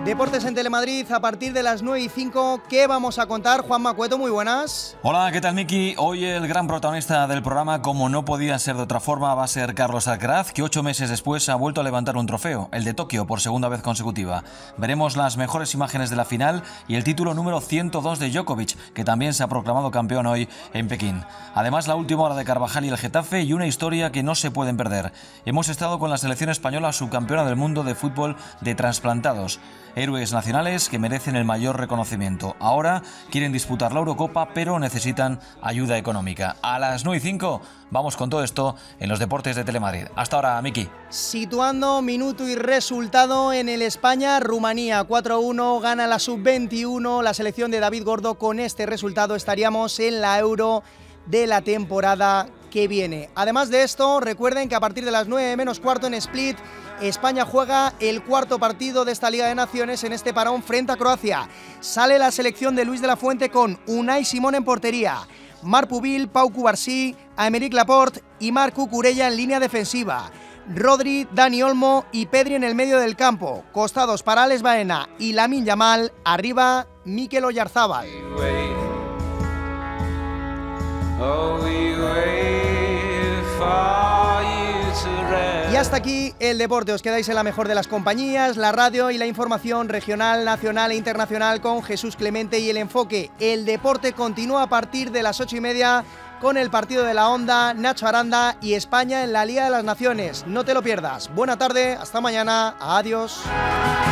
Deportes en Telemadrid a partir de las 9:05. ¿Qué vamos a contar? Juanma Cueto, muy buenas. Hola, ¿qué tal, Miki? Hoy el gran protagonista del programa, como no podía ser de otra forma, va a ser Carlos Alcaraz, que 8 meses después ha vuelto a levantar un trofeo, el de Tokio, por segunda vez consecutiva. Veremos las mejores imágenes de la final y el título número 102 de Djokovic, que también se ha proclamado campeón hoy en Pekín. Además, la última hora de Carvajal y el Getafe y una historia que no se pueden perder. Hemos estado con la selección española subcampeona del mundo de fútbol de trasplantados. Héroes nacionales que merecen el mayor reconocimiento. Ahora quieren disputar la Eurocopa, pero necesitan ayuda económica. A las 9:05 vamos con todo esto en los deportes de Telemadrid. Hasta ahora, Miki. Situando minuto y resultado en el España-Rumanía. 4-1, gana la sub-21, la selección de David Gordo. Con este resultado estaríamos en la Euro de la temporada que viene. Además de esto, recuerden que a partir de las 9:15 en Split, España juega el cuarto partido de esta Liga de Naciones en este parón frente a Croacia. Sale la selección de Luis de la Fuente con Unai Simón en portería, Marc Pubil, Pau Cubarsí, Aymeric Laporte y Marc Cucurella en línea defensiva. Rodri, Dani Olmo y Pedri en el medio del campo. Costados para Alex Baena y Lamine Yamal. Arriba, Mikel Oyarzábal. Y hasta aquí el deporte. Os quedáis en la mejor de las compañías, la radio y la información regional, nacional e internacional con Jesús Clemente y El Enfoque. El deporte continúa a partir de las 8:30 con el partido de la Onda, Nacho Aranda y España en la Liga de las Naciones. No te lo pierdas. Buena tarde, hasta mañana. Adiós.